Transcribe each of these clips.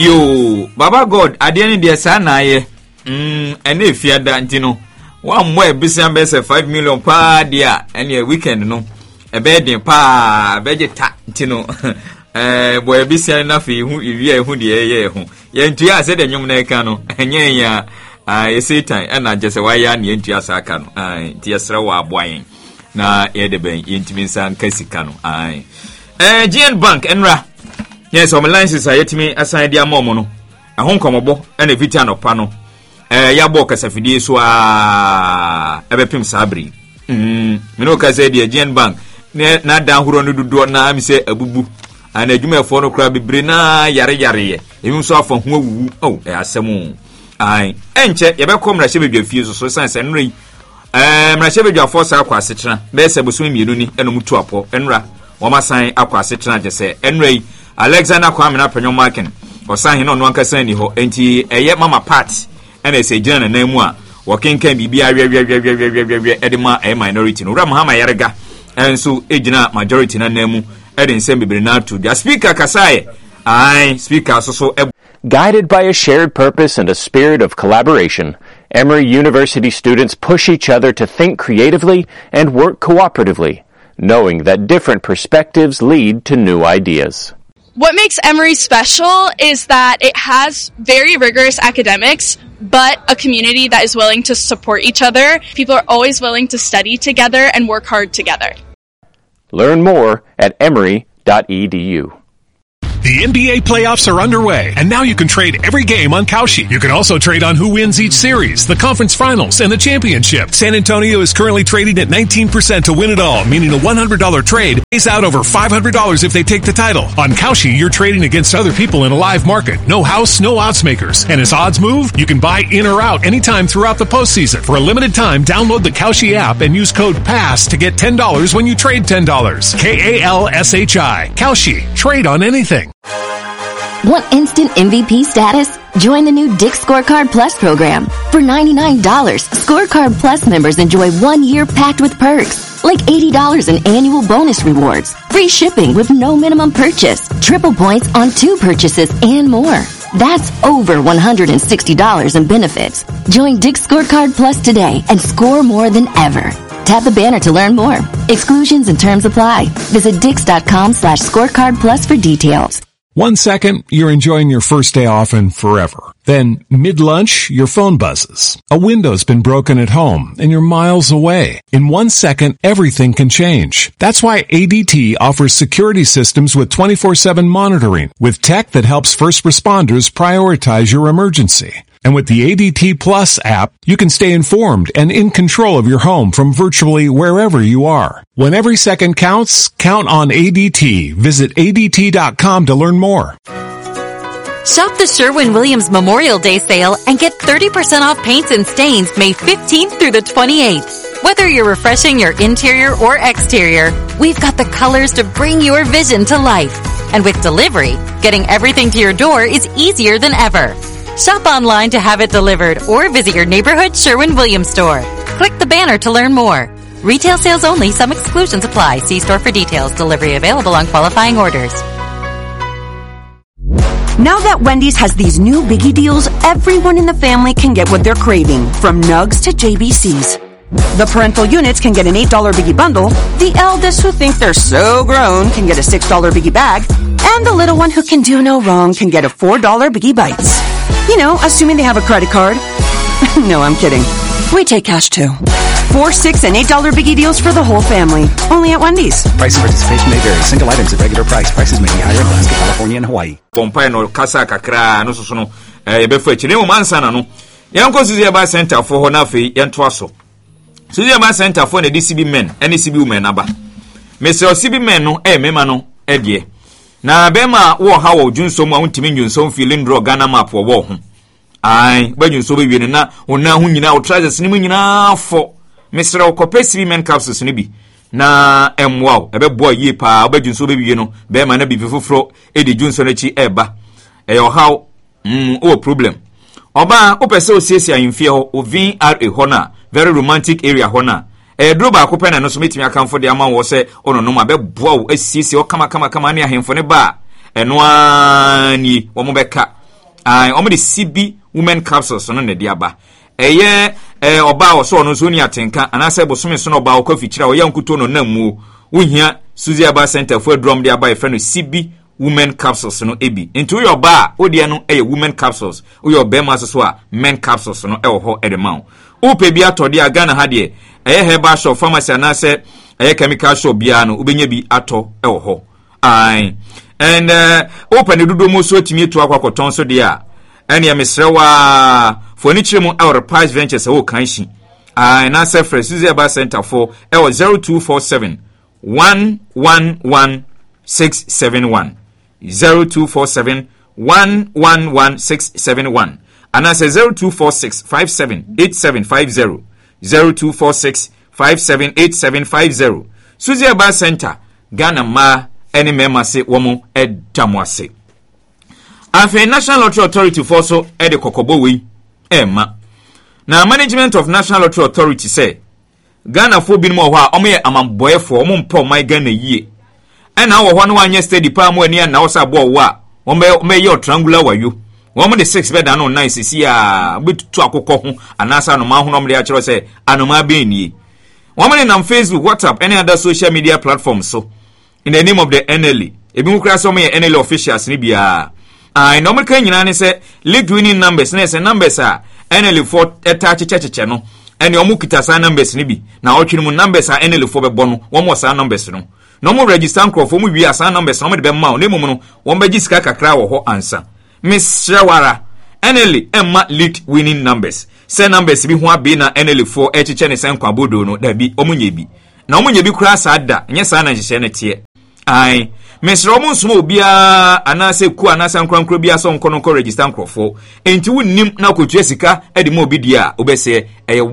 Yo, Baba God, adiani dia sana ye. Ene fiada ntino. Wa mwe bisian bese 5 million pa dia ene weekend no. Ebe den pa beje ta ntino. Boy bisian na fi hu iwie hu de ye hu. Ye ntua se de nwom na eka no. Enye ya ye Satan na je se wa ya na ye ntua sa aka no. Ti yesra wa aboan. Na ye de ben ye ntimi san kasika no. GN Bank enra. Yes, on my line society me assign dia mom no. Ahon komobo na vita no pa no. Ya bo kasafidie so ebepim sabri. Me no ka say dia GN Bank na dan huro no dudu na mi say abubu. Ana adwuma fo no kra bibre na yare ye. Emi so afa ho awuwu. Oh, asemu. Ai, enche ye be kom na shebedwa fie so sense enri. Mra shebedwa fo sa akwa setena. Be se boso mienu ni eno mutu apo. Enra, wo masan akwa setena je se enri. Alexander Kwame na penyo marking osan no ankasa ni ho enti eye mama part ena ese gina na mu a wokenkan bibia we edema a minority no Ramahama Yarega enso ejina majority na namu eden sem bibire na to the speaker kasaye speaker so Guided by a shared purpose and a spirit of collaboration, Emory University students push each other to think creatively and work cooperatively, knowing that different perspectives lead to new ideas. What makes Emory special is that it has very rigorous academics, but a community that is willing to support each other. People are always willing to study together and work hard together. Learn more at emory.edu. The NBA playoffs are underway, and now you can trade every game on Kalshi. You can also trade on who wins each series, the conference finals, and the championship. San Antonio is currently trading at 19% to win it all, meaning a $100 trade pays out over $500 if they take the title. On Kalshi, you're trading against other people in a live market. No house, no odds makers. And as odds move, you can buy in or out anytime throughout the postseason. For a limited time, download the Kalshi app and use code PASS to get $10 when you trade $10. KALSHI. Kalshi. Trade on anything. Want instant MVP status? Join the new Dick's Scorecard Plus program. For $99, Scorecard Plus members enjoy 1 year packed with perks, like $80 in annual bonus rewards, free shipping with no minimum purchase, triple points on 2 purchases, and more. That's over $160 in benefits. Join Dick's Scorecard Plus today and score more than ever. Tap the banner to learn more. Exclusions and terms apply. Visit Dix.com/scorecard plus for details. 1 second, you're enjoying your first day off and forever. Then, mid-lunch, your phone buzzes. A window's been broken at home, and you're miles away. In 1 second, everything can change. That's why ADT offers security systems with 24/7 monitoring, with tech that helps first responders prioritize your emergency. And with the ADT Plus app, you can stay informed and in control of your home from virtually wherever you are. When every second counts, count on ADT. Visit ADT.com to learn more. Shop the Sherwin-Williams Memorial Day sale and get 30% off paints and stains May 15th through the 28th. Whether you're refreshing your interior or exterior, we've got the colors to bring your vision to life. And with delivery, getting everything to your door is easier than ever. Shop online to have it delivered or visit your neighborhood Sherwin-Williams store. Click the banner to learn more. Retail sales only. Some exclusions apply. See store for details. Delivery available on qualifying orders. Now that Wendy's has these new biggie deals, everyone in the family can get what they're craving, from nugs to JBCs. The parental units can get an $8 biggie bundle, the eldest who think they're so grown can get a $6 biggie bag, and the little one who can do no wrong can get a $4 biggie bites. You know, assuming they have a credit card. No, I'm kidding. We take cash too. 4, 6, and $8 biggie deals for the whole family. Only at Wendy's. Price and participation may vary. Single items at regular price. Prices may be higher in Alaska, California, and Hawaii. Bompai no kasa kakra no so no yebefo chine mo mansa na no. Yanko Suzie Ba Center for ho na fe yento aso. Suzie Ba Center for na DCB men, any CB women aba. Mr. CB men no mema no de. Na bema wo ha wo dwunsom a wontimi dwunsom feeling draw Ghana map wo ho. Ai, ba dwunsom be wiene na wona ho nyina wo trousers ni nyina fo. Mr. Okopesi men capsules ni bi. Na wow, ebe boy ye pa ba dwunsom be wiene no, bema na bi fufuro e di dwunsom na chi eba. E yo how o problem. Oba opese osiesia yimfie ho ovin RA ho na, very romantic area ho na. Edro ba akopɛ na no so metimi akamfo de ama wo se ono no ma be boa wo asiesie o kama ne ahemfo ne ba eno ani wo mo beka omo de CB women capsules no ne de aba eye oba o so no so ni atenka anase bosome so no oba o kwafichira o yankuto no namu wohia Suzy Aba Center for drum de aba e no CB women capsules no ebi into your bar odi no women capsules your bema so a men capsules no ho edema upe bi atode agana ha de herbal shop pharmacy anase chemical shop bia no ubenya bi ato ho ai and open dudo mo so timi to akwakoton so de a ene ya mesrewa furniture mu our price ventures o kanshi ai na se fresh Suzy Aba Center for 0247 111671 0247 111671 and I say 0246 578750 0246 578750 Suzy Aba Center Ghana ma any member say woman edamwase afi National Lottery Authority for so ede kokobo we ma na management of National Lottery Authority say Ghana fo bin mo ho a omo amamboyefo omo mpa my Ghana yie ena wo ho no anya steady pa mo ani na wo sa bo wo a omo ye triangular wayo wo de 6 bed na 9 sisi a betutu akokọ ho anasa no ma ho no de a kire say anoma be nie wo mo na Facebook, WhatsApp, any other social media platforms so in the name of the NLE ebi mu kra so me NLE officials ni bia no me kan nyina ne say league winning numbers na say numbers a NLE for eta checheche no ene omu kita sa numbers ni bi na otwene mu numbers a NLE for bebo no wo mo sa numbers no no mo register nkrofo mu wi asa numbers no mo de be ma o nemu no wo be gisika kakra wo ho ansa Miss Shawara NLE emma league winning numbers say numbers bi ho abi na NLE for echiche ne sen kwabodo no da bi omunye bi na omunye bi kura sa da nye sa na nhye ne tie ai Miss Romun sumo obia anase ku anase nkronkro bia so nkono register nkrofo enti wunnim na kotue sika edi mo obi dia obese eye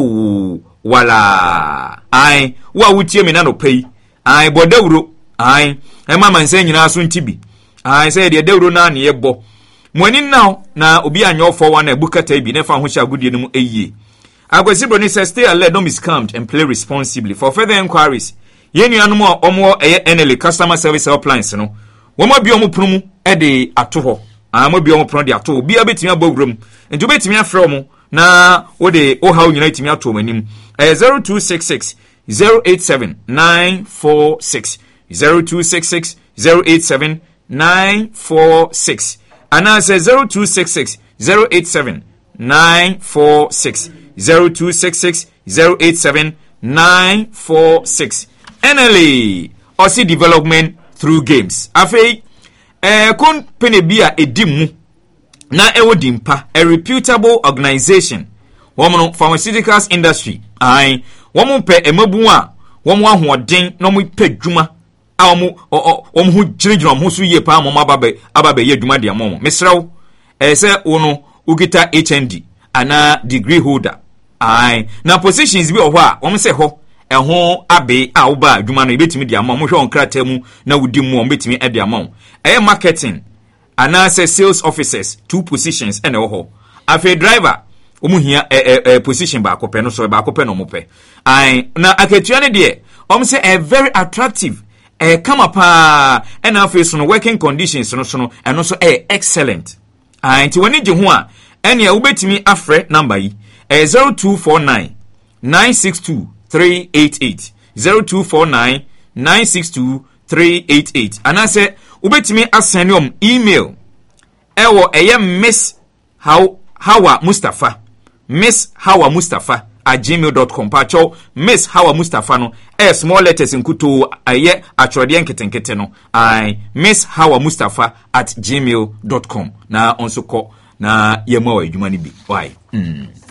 wala ai wa wutie me na no pei ai bodawuro ai e mama nse nyina so ntibi ai say de dawuro na ne yebo mwani now na obi anyo 41 na ebukata bi ne fa ho sha gudie no mu eyie Agwesibro ni say stay alert, don't be scammed and play responsibly. For further inquiries yenu anumo omo NLE customer service helplines no womo bi omo prumu e de ato ho amo bi omo prumu de ato bi abetimi abogrum nti obetimi afre omo na wo de o ha nyina etimi ato manim 0266 087 946 0266 087 946 and I say 0266 087 946 0266 087 946 NLE Osi development through games. Afei kon penebia edimu na ewo dimpa a reputable organization. Womo pharmaceuticals industry. Ai womo pe emabu a womo ahoden no mo pe dwuma a womo hu gyinagyina mo so ye pa mo ababe ye dwuma de amomo. Mesrawo se wono ugita HND ana degree holder. Ai na positions bi ohwo a womo se ho eho abe a oba adwuma no ebetimi de amam hwe onkrata mu na wudi mu obetimi e de amam marketing ana sales officers 2 positions ene ho afi driver omuhia position ba akopɛ no so ba akopɛ no mopɛ ai na aketua ne de say a very attractive kama pa ena afi so no working conditions no so no eno so excellent ai nti woni gye ho a ene obetimi afrɛ number yi 0249 962 388 0249 962 388 and I say ubetimi asenium email ewo Miss Hawa Mustafa @gmail.com pacho Miss Hawa Mustafa no small letters nkuto atwode nketenkete no Miss Hawa Mustafa @gmail.com na onso ko na yema wa adwuma ni bi why